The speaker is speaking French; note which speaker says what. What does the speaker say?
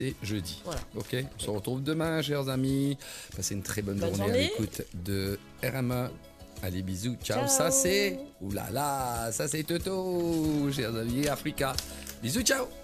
Speaker 1: et jeudi.
Speaker 2: Voilà.
Speaker 1: Ok, on se retrouve demain, chers amis. Passez une très bonne journée à l'écoute de RMA. Allez, bisous, ciao.
Speaker 2: Ciao.
Speaker 1: Ça c'est, oulala, ça c'est Toto, chers amis Africa. Bisous, ciao.